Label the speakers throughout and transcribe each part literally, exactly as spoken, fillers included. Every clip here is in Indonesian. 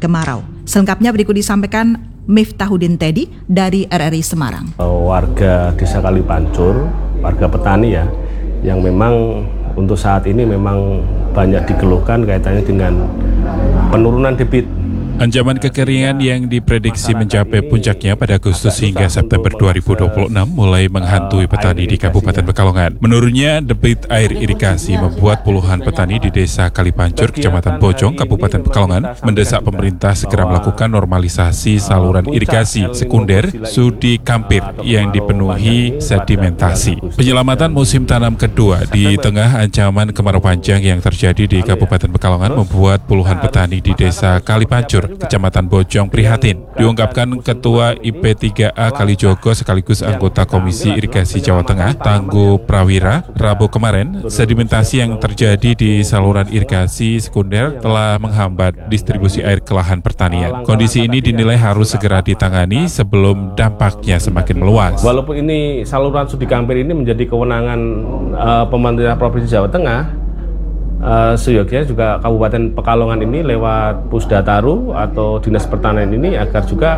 Speaker 1: kemarau. Selengkapnya berikut disampaikan Miftahudin Teddy dari R R I Semarang.
Speaker 2: Warga Desa Kalipancur, warga petani ya, yang memang untuk saat ini memang banyak dikeluhkan kaitannya dengan penurunan debit.
Speaker 3: Ancaman kekeringan yang diprediksi mencapai puncaknya pada Agustus hingga September dua ribu dua puluh enam mulai menghantui petani di Kabupaten Pekalongan. Menurunnya debit air irigasi membuat puluhan petani di Desa Kalipancur, Kecamatan Bojong, Kabupaten Pekalongan mendesak pemerintah segera melakukan normalisasi saluran irigasi sekunder Sudi Kampir yang dipenuhi sedimentasi. Penyelamatan musim tanam kedua di tengah ancaman kemarau panjang yang terjadi di Kabupaten Pekalongan membuat puluhan petani di Desa Kalipancur, Kecamatan Bojong prihatin. Diungkapkan Ketua I P tiga A Kalijogo sekaligus anggota Komisi Irigasi Jawa Tengah, Tangguh Prawira, Rabu kemarin, sedimentasi yang terjadi di saluran irigasi sekunder telah menghambat distribusi air ke lahan pertanian. Kondisi ini dinilai harus segera ditangani sebelum dampaknya semakin meluas.
Speaker 2: Walaupun ini saluran Sudi Kampir ini menjadi kewenangan uh, pemerintah Provinsi Jawa Tengah, Uh, seyogianya juga Kabupaten Pekalongan ini lewat Pusdataru atau Dinas Pertanian ini agar juga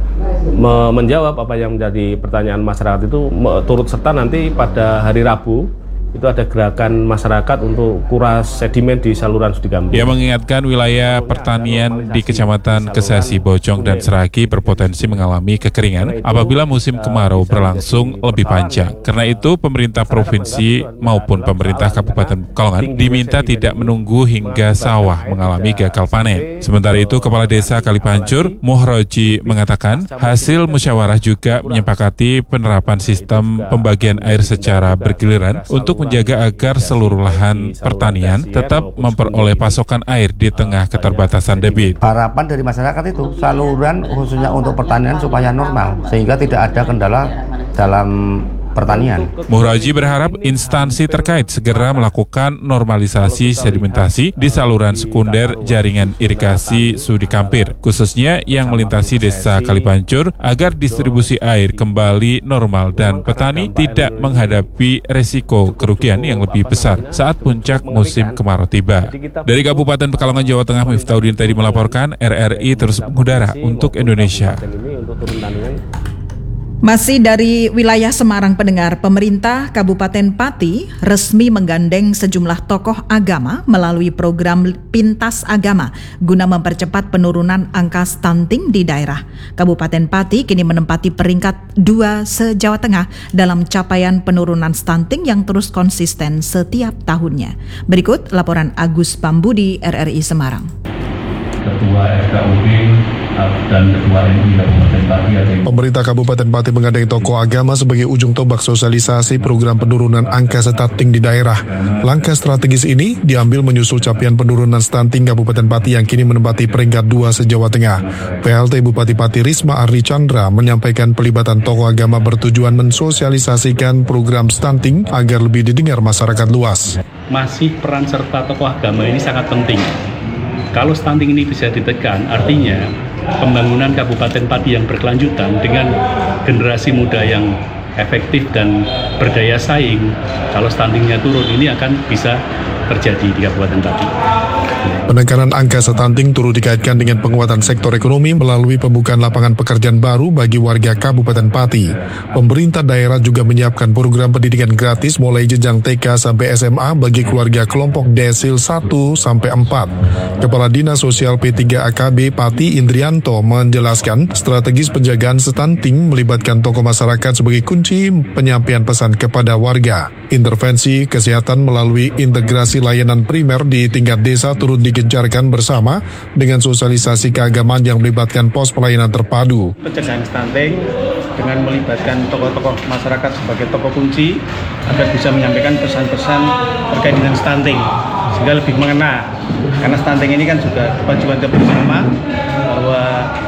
Speaker 2: me menjawab apa yang menjadi pertanyaan masyarakat itu, turut serta nanti pada hari Rabu itu ada gerakan masyarakat untuk kuras sedimen di saluran Sudi Kampir.
Speaker 3: Dia mengingatkan wilayah pertanian di Kecamatan Kesasi, Bojong, dan Seragi berpotensi mengalami kekeringan apabila musim kemarau berlangsung lebih panjang. Karena itu, pemerintah provinsi maupun pemerintah Kabupaten Pekalongan diminta tidak menunggu hingga sawah mengalami gagal panen. Sementara itu, Kepala Desa Kalipancur, Muhroji, mengatakan hasil musyawarah juga menyepakati penerapan sistem pembagian air secara bergiliran untuk menjaga agar seluruh lahan pertanian tetap memperoleh pasokan air di tengah keterbatasan debit.
Speaker 4: Harapan dari masyarakat itu saluran khususnya untuk pertanian supaya normal sehingga tidak ada kendala dalam pertanian.
Speaker 3: Muhroji berharap instansi terkait segera melakukan normalisasi sedimentasi di saluran sekunder jaringan irigasi Sudi Kampir, khususnya yang melintasi Desa Kalipancur, agar distribusi air kembali normal dan petani tidak menghadapi resiko kerugian yang lebih besar saat puncak musim kemarau tiba. Dari Kabupaten Pekalongan, Jawa Tengah, Miftahudin Teddy melaporkan. R R I terus mengudara untuk Indonesia.
Speaker 1: Masih dari wilayah Semarang, pendengar, pemerintah Kabupaten Pati resmi menggandeng sejumlah tokoh agama melalui program Pintas Agama guna mempercepat penurunan angka stunting di daerah. Kabupaten Pati kini menempati peringkat dua se-Jawa Tengah dalam capaian penurunan stunting yang terus konsisten setiap tahunnya. Berikut laporan Agus Pambudi, R R I Semarang.
Speaker 5: Ketua F K U B dan Ketua M U I Kabupaten Pati.
Speaker 6: Pemerintah Kabupaten Pati menggandeng tokoh agama sebagai ujung tombak sosialisasi program penurunan angka stunting di daerah. Langkah strategis ini diambil menyusul capaian penurunan stunting Kabupaten Pati yang kini menempati peringkat dua se-Jawa Tengah. P L T Bupati Pati Risma Ardi Chandra menyampaikan pelibatan tokoh agama bertujuan mensosialisasikan program stunting agar lebih didengar masyarakat luas.
Speaker 5: Masih peran serta tokoh agama ini sangat penting. Kalau stunting ini bisa ditekan, artinya pembangunan Kabupaten Pati yang berkelanjutan dengan generasi muda yang efektif dan berdaya saing, kalau stuntingnya turun, ini akan bisa terjadi di Kabupaten Pati.
Speaker 6: Penekanan angka stunting turut dikaitkan dengan penguatan sektor ekonomi melalui pembukaan lapangan pekerjaan baru bagi warga Kabupaten Pati. Pemerintah daerah juga menyiapkan program pendidikan gratis mulai jenjang T K sampai S M A bagi keluarga kelompok desil satu sampai empat. Kepala Dinas Sosial P tiga A K B Pati Indrianto menjelaskan strategis penjagaan stunting melibatkan tokoh masyarakat sebagai kunci penyampaian pesan kepada warga. Intervensi kesehatan melalui integrasi layanan primer di tingkat desa turut digencarkan bersama dengan sosialisasi keagamaan yang melibatkan pos pelayanan terpadu.
Speaker 7: Pencegahan stunting dengan melibatkan tokoh-tokoh masyarakat sebagai tokoh kunci agar bisa menyampaikan pesan-pesan terkait dengan stunting sehingga lebih mengena, karena stunting ini kan juga kewajiban kita bersama bahwa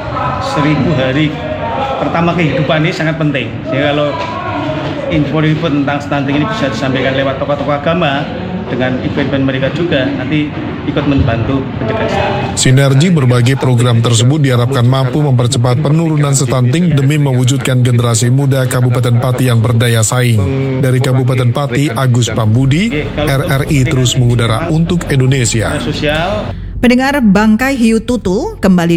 Speaker 7: seribu hari pertama kehidupan ini sangat penting, sehingga kalau info-info tentang stunting ini bisa disampaikan lewat tokoh-tokoh agama dengan event-event mereka juga nanti ikut membantu pencegahan stunting.
Speaker 6: Sinergi berbagai program tersebut diharapkan mampu mempercepat penurunan stunting demi mewujudkan generasi muda Kabupaten Pati yang berdaya saing. Dari Kabupaten Pati, Agus Pambudi, R R I terus mengudara untuk Indonesia.
Speaker 1: Pendengar, bangkai hiu tutul kembali